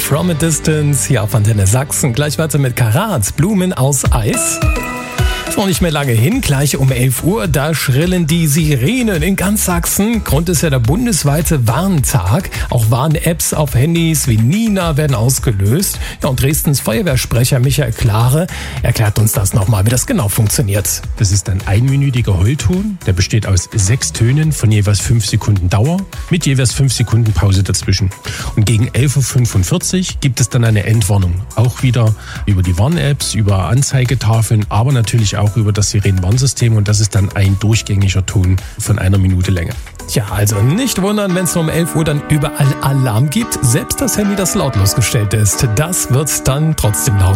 From a Distance hier auf Antenne Sachsen. Gleich weiter mit Karat, Blumen aus Eis. Ist noch nicht mehr lange hin, gleich um 11 Uhr, da schrillen die Sirenen in ganz Sachsen. Grund ist ja der bundesweite Warntag. Auch Warn-Apps auf Handys wie Nina werden ausgelöst. Ja, und Dresdens Feuerwehrsprecher Michael Klare erklärt uns das nochmal, wie das genau funktioniert. Das ist ein einminütiger Heulton, der besteht aus 6 Tönen von jeweils 5 Sekunden Dauer mit jeweils 5 Sekunden Pause dazwischen. Und gegen 11.45 Uhr gibt es dann eine Endwarnung. Auch wieder über die Warn-Apps, über Anzeigetafeln, aber natürlich auch über das Sirenenwarnsystem, und das ist dann ein durchgängiger Ton von 1 Minute Länge. Tja, also nicht wundern, wenn es um 11 Uhr dann überall Alarm gibt. Selbst das Handy, das lautlos gestellt ist, das wird dann trotzdem laut